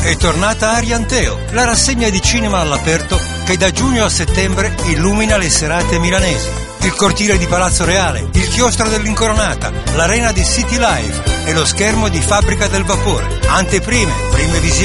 È tornata Arianteo, la rassegna di cinema all'aperto che da giugno a settembre illumina le serate milanesi. Il cortile di Palazzo Reale, il chiostro dell'Incoronata, l'arena di City Life e lo schermo di Fabbrica del Vapore. Anteprime, prime visioni.